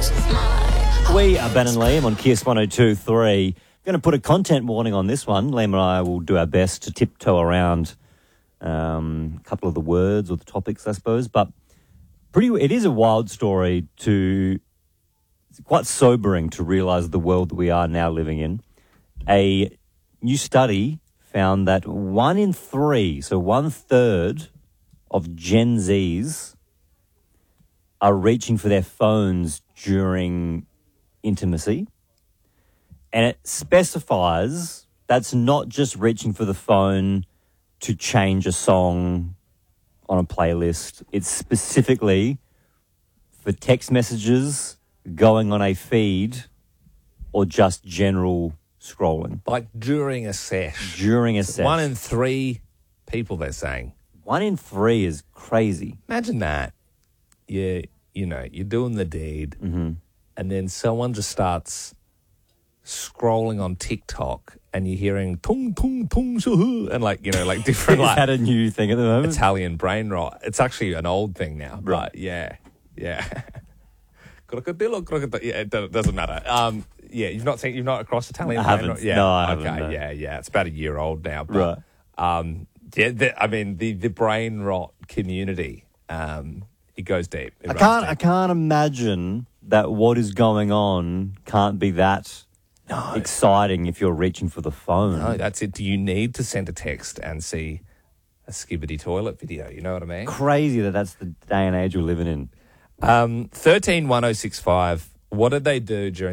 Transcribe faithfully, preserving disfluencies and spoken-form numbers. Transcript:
We are Ben and Liam on Kiss one oh two point three. Going to put a content warning on this one. Liam and I will do our best to tiptoe around um, a couple of the words or the topics, I suppose. But pretty, it is a wild story to, it's quite sobering to realise the world that we are now living in. A new study found that one in three, so one third of Gen Zs are reaching for their phones during intimacy. And it specifies that's not just reaching for the phone to change a song on a playlist. It's specifically for text messages, going on a feed, or just general scrolling. Like during a sesh. During a sesh. One in three people, they're saying. One in three is crazy. Imagine that. You, you know, you're doing the deed, Mm-hmm. and then someone just starts scrolling on TikTok, and you're hearing tung tung tung shuhu, and like you know, like different Is like that a new thing at the moment? Italian brain rot. It's actually an old thing now, Right. but yeah, yeah. Crocodilo, crocodilo. Yeah, it do- doesn't matter. Um, yeah, you've not seen, you've not across Italian I brain haven't. rot? Yeah, No, I haven't, okay, no. yeah, yeah. It's about a year old now, but Right. um, yeah. The, I mean, the the brain rot community, um, it goes deep. It I runs can't. deep. I can't imagine that what is going on can't be that No. exciting if you're reaching for the phone. No, that's it. Do you need to send a text and see a skibbity toilet video? You know what I mean? Crazy that that's the day and age we're living in. Um, thirteen one oh six five. What did they do during